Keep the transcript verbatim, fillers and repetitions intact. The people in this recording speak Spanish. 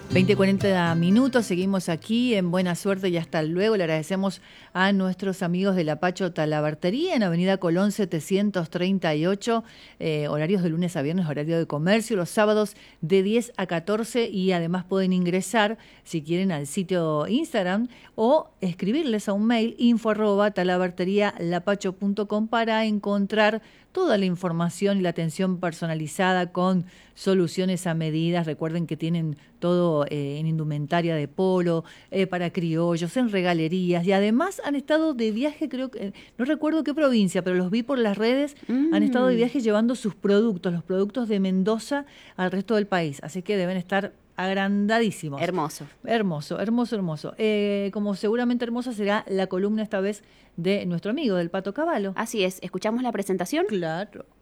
veinte cuarenta minutos, seguimos aquí en Buena Suerte y hasta luego. Le agradecemos a nuestros amigos de La Pacho Talabartería en Avenida Colón setecientos treinta y ocho, eh, horarios de lunes a viernes, horario de comercio, los sábados de diez a catorce, y además pueden ingresar, si quieren, al sitio Instagram o escribirles a un mail info arroba talabartería lapacho punto com para encontrar toda la información y la atención personalizada con soluciones a medidas. Recuerden que tienen todo eh, en indumentaria de polo, eh, para criollos, en regalerías, y además han estado de viaje, creo que, no recuerdo qué provincia, pero los vi por las redes, Mm. han estado de viaje llevando sus productos, los productos de Mendoza al resto del país, así que deben estar agrandadísimos. Hermoso. Hermoso, hermoso, hermoso. Eh, como seguramente hermosa será la columna esta vez de nuestro amigo, del Pato Cavallo. Así es, ¿escuchamos la presentación? Claro.